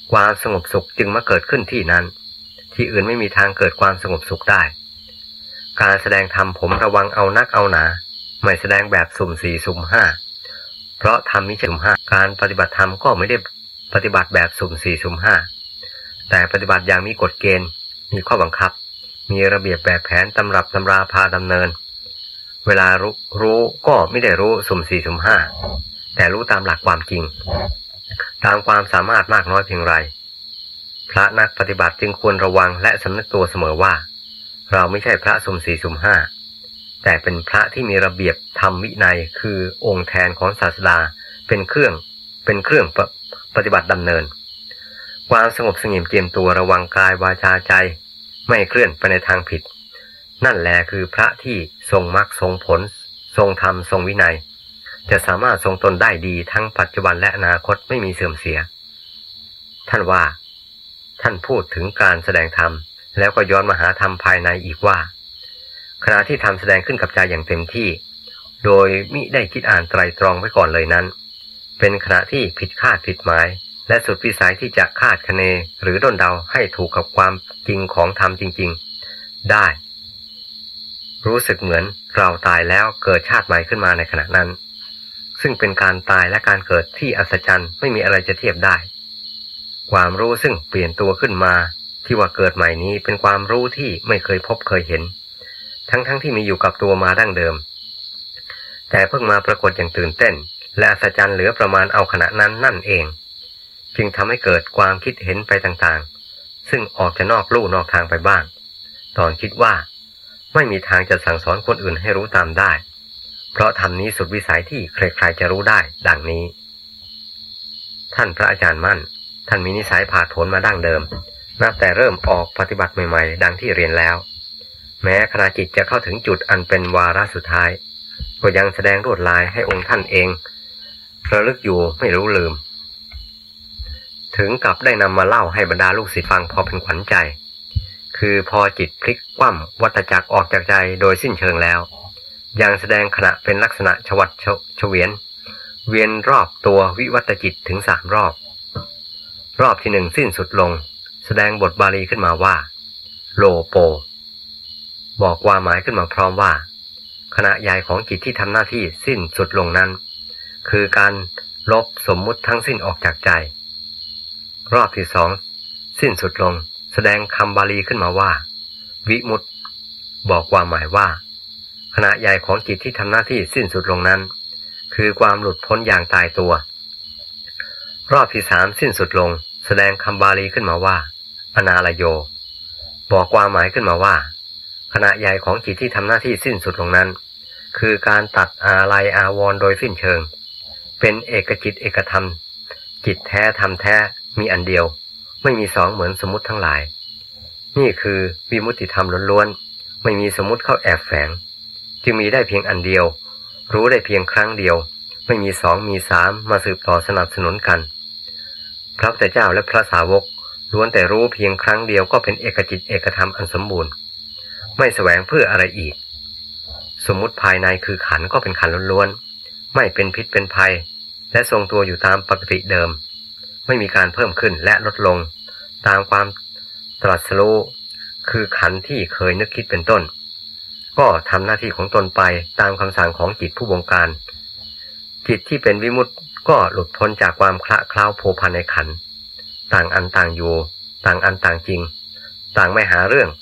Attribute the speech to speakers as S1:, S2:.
S1: ความสงบสุขจึงมาเกิดขึ้นที่นั้นที่อื่นไม่มีทางเกิดความสงบสุขได้การแสดงธรรมผมระวังเอานักเอาหนาไม่แสดงแบบสุ่มสี่สุ่มห้าเพราะธรรมมิใช่สุ่มห้าการปฏิบัติธรรมก็ไม่ได้ปฏิบัติแบบสุ่มสี่สุ่มห้าแต่ปฏิบัติอย่างมีกฎเกณฑ์มีข้อบังคับมีระเบียบแบบแผนตำรับตำราพาดำเนินเวลารู้ก็ไม่ได้รู้สุ่มสี่สุ่มห้าแต่รู้ตามหลักความจริงตามความสามารถมากน้อยเพียงไรพระนักปฏิบัติจึงควรระวังและสำนึกตัวเสมอว่าเราไม่ใช่พระสุ่มสี่สุ่มห้าแต่เป็นพระที่มีระเบียบธรรมวินัยคือองค์แทนของศาสดาเป็นเครื่องปฏิบัติดำเนินความสงบเสงี่ยมเจียมตัวระวังกายวาจาใจไม่เคลื่อนไปในทางผิดนั่นแหละคือพระที่ทรงมรรคทรงผลทรงธรรมทรงวินัยจะสามารถทรงตนได้ดีทั้งปัจจุบันและอนาคตไม่มีเสื่อมเสียท่านพูดถึงการแสดงธรรมแล้วก็ย้อนมาหาธรรมภายในอีกว่าขณะที่ธรรมแสดงขึ้นกับใจอย่างเต็มที่โดยมิได้คิดอ่านไตรตรองไว้ก่อนเลยนั้นเป็นขณะที่ผิดคาดผิดหมายและสุดวิสัยที่จะคาดคะเนหรือด้นเดาให้ถูกกับความจริงของธรรมจริงๆได้รู้สึกเหมือนเราตายแล้วเกิดชาติใหม่ขึ้นมาในขณะนั้นซึ่งเป็นการตายและการเกิดที่อัศจรรย์ไม่มีอะไรจะเทียบได้ความรู้ซึ่งเปลี่ยนตัวขึ้นมาที่ว่าเกิดใหม่นี้เป็นความรู้ที่ไม่เคยพบเคยเห็นทั้งที่มีอยู่กับตัวมาดั้งเดิมแต่เพิ่งมาปรากฏอย่างตื่นเต้นและอัศจรรย์เหลือประมาณเอาขณะนั้นนั่นเองจึงทำให้เกิดความคิดเห็นไปต่างๆซึ่งออกจะนอกลู่นอกทางไปบ้างตอนคิดว่าไม่มีทางจะสั่งสอนคนอื่นให้รู้ตามได้เพราะธรรมนี้สุดวิสัยที่ใครๆจะรู้ได้ดังนี้ท่านพระอาจารย์มั่นท่านมีนิสัยผาดโผนมาดั้งเดิมนับแต่เริ่มออกปฏิบัติใหม่ๆดังที่เรียนแล้วแม้ขณะจิตจะเข้าถึงจุดอันเป็นวาระสุดท้ายก็ยังแสดงลวดลายให้องค์ท่านเองระลึกอยู่ไม่รู้ลืมถึงกับได้นำมาเล่าให้บรรดาลูกศิษย์ฟังพอเป็นขวัญใจคือพอจิตพลิกคว่ำวัฏจักรออกจากใจโดยสิ้นเชิงแล้วยังแสดงขณะเป็นลักษณะชวัดเฉวียนเวียนรอบตัววิวัตจิตถึง3 รอบที่1สิ้นสุดลงแสดงบทบาลีขึ้นมาว่าโลโปบอกความหมายขึ้นมาพร้อมว่าขณะใหญ่ของจิตที่ทำหน้าที่สิ้นสุดลงนั้นคือการลบสมมุติทั้งสิ้นออกจากใจรอบที่2สิ้นสุดลงแสดงคำบาลีขึ้นมาว่าวิมุตติบอกความหมายว่าขณะใหญ่ของจิตที่ทำหน้าที่สิ้นสุดลงนั้นคือความหลุดพ้นอย่างตายตัวรอบที่3สิ้นสุดลงแสดงคำบาลีขึ้นมาว่าอนาลโยบอกความหมายขึ้นมาว่าขณะใหญ่ของจิตที่ทำหน้าที่สิ้นสุดลงนั้นคือการตัดอาลัยอาวรณ์โดยสิ้นเชิงเป็นเอกจิตเอกธรรมจิตแท้ธรรมแท้มีอันเดียวไม่มี2เหมือนสมมุติทั้งหลายนี่คือวิมุตติธรรมล้วนๆไม่มีสมมุติเข้าแอบแฝงจึงมีได้เพียงอันเดียวรู้ได้เพียงครั้งเดียวไม่มี2มี3มาสืบต่อสนับสนุนกันพระพุทธเจ้าและพระสาวกล้วนแต่รู้เพียงครั้งเดียวก็เป็นเอกจิตเอกธรรมอันสมบูรณ์ไม่แสวงเพื่ออะไรอีกสมมุติภายในคือขันธ์ก็เป็นขันธ์ล้วนๆไม่เป็นพิษเป็นภัยและทรงตัวอยู่ตามปกติเดิมไม่มีการเพิ่มขึ้นและลดลงตามความตรัสรู้คือขันธ์ที่เคยนึกคิดเป็นต้นก็ทำหน้าที่ของตนไปตามคำสั่งของจิตผู้บงการจิตที่เป็นวิมุตติก็หลุดพ้นจากความคละเคล้าโผพันในขันธ์ต่างอันต่างอยู่ต่างอันต่างจริงต่างไม่หาเรื่อง